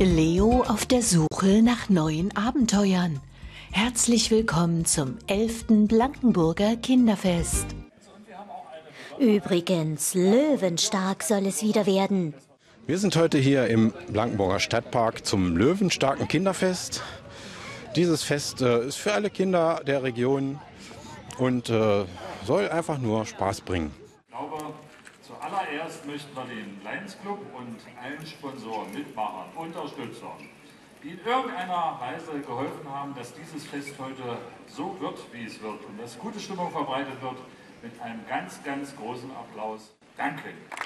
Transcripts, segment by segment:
Leo auf der Suche nach neuen Abenteuern. Herzlich willkommen zum 11. Blankenburger Kinderfest. Übrigens, löwenstark soll es wieder werden. Wir sind heute hier im Blankenburger Stadtpark zum löwenstarken Kinderfest. Dieses Fest ist für alle Kinder der Region und soll einfach nur Spaß bringen. Ich glaube, zuallererst möchten wir den Lions Club und allen Sponsoren, Mitmachern, Unterstützern, die in irgendeiner Weise geholfen haben, dass dieses Fest heute so wird, wie es wird und dass gute Stimmung verbreitet wird, mit einem ganz, ganz großen Applaus. Danke.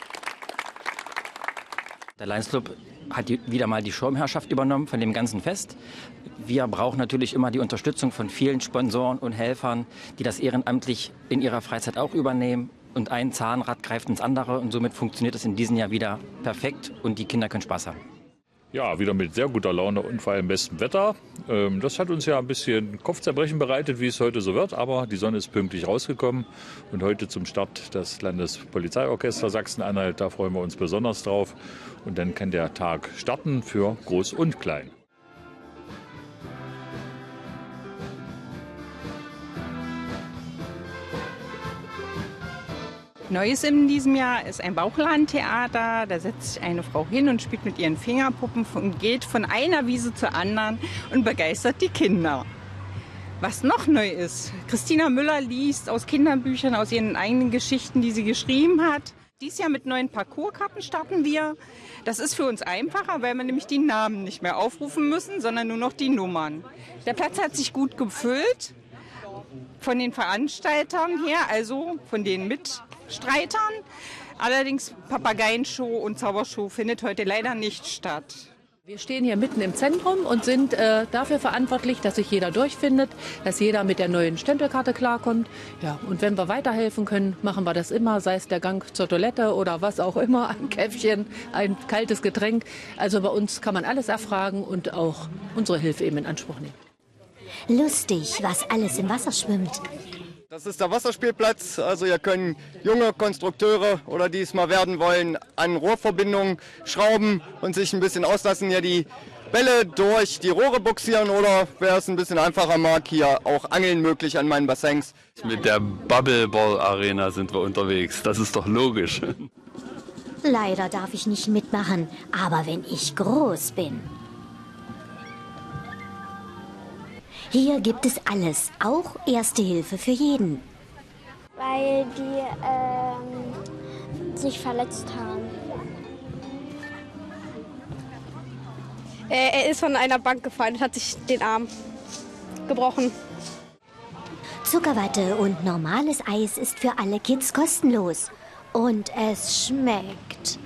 Der Lions Club hat wieder mal die Schirmherrschaft übernommen von dem ganzen Fest. Wir brauchen natürlich immer die Unterstützung von vielen Sponsoren und Helfern, die das ehrenamtlich in ihrer Freizeit auch übernehmen. Und ein Zahnrad greift ins andere und somit funktioniert es in diesem Jahr wieder perfekt und die Kinder können Spaß haben. Ja, wieder mit sehr guter Laune und vor allem bestem Wetter. Das hat uns ja ein bisschen Kopfzerbrechen bereitet, wie es heute so wird. Aber die Sonne ist pünktlich rausgekommen. Und heute zum Start das Landespolizeiorchester Sachsen-Anhalt. Da freuen wir uns besonders drauf. Und dann kann der Tag starten für Groß und Klein. Neues in diesem Jahr ist ein Bauchladentheater. Da setzt sich eine Frau hin und spielt mit ihren Fingerpuppen und geht von einer Wiese zur anderen und begeistert die Kinder. Was noch neu ist, Christina Müller liest aus Kinderbüchern, aus ihren eigenen Geschichten, die sie geschrieben hat. Dieses Jahr mit neuen Parcourskarten starten wir. Das ist für uns einfacher, weil wir nämlich die Namen nicht mehr aufrufen müssen, sondern nur noch die Nummern. Der Platz hat sich gut gefüllt von den Veranstaltern her, also von den Mitstreitern. Allerdings Papageienshow und Zaubershow findet heute leider nicht statt. Wir stehen hier mitten im Zentrum und sind dafür verantwortlich, dass sich jeder durchfindet, dass jeder mit der neuen Stempelkarte klarkommt. Ja, und wenn wir weiterhelfen können, machen wir das immer, sei es der Gang zur Toilette oder was auch immer, ein Käffchen, ein kaltes Getränk. Also bei uns kann man alles erfragen und auch unsere Hilfe eben in Anspruch nehmen. Lustig, was alles im Wasser schwimmt. Das ist der Wasserspielplatz. Also hier können junge Konstrukteure oder die es mal werden wollen, an Rohrverbindungen schrauben und sich ein bisschen auslassen. Hier die Bälle durch die Rohre buxieren oder wer es ein bisschen einfacher mag, hier auch Angeln möglich an meinen Bassins. Mit der Bubbleball Arena sind wir unterwegs. Das ist doch logisch. Leider darf ich nicht mitmachen, aber wenn ich groß bin. Hier gibt es alles, auch Erste Hilfe für jeden. Weil die sich verletzt haben. Er ist von einer Bank gefallen und hat sich den Arm gebrochen. Zuckerwatte und normales Eis ist für alle Kids kostenlos. Und es schmeckt.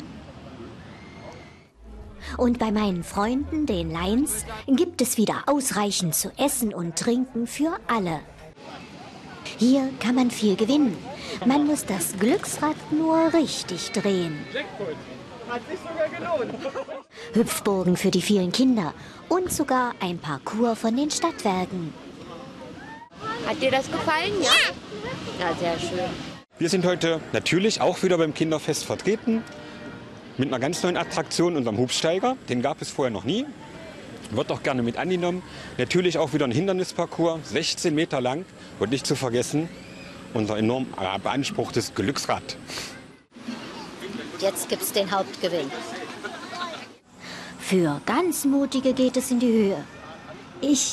Und bei meinen Freunden, den Lions, gibt es wieder ausreichend zu essen und trinken für alle. Hier kann man viel gewinnen. Man muss das Glücksrad nur richtig drehen. Hat sich sogar gelohnt. Hüpfburgen für die vielen Kinder und sogar ein Parcours von den Stadtwerken. Hat dir das gefallen? Ja. Ja, sehr schön. Wir sind heute natürlich auch wieder beim Kinderfest vertreten. Mit einer ganz neuen Attraktion, unserem Hubsteiger. Den gab es vorher noch nie. Wird auch gerne mit angenommen. Natürlich auch wieder ein Hindernisparcours, 16 Meter lang. Und nicht zu vergessen, unser enorm beanspruchtes Glücksrad. Jetzt gibt's den Hauptgewinn. Für ganz Mutige geht es in die Höhe. Ich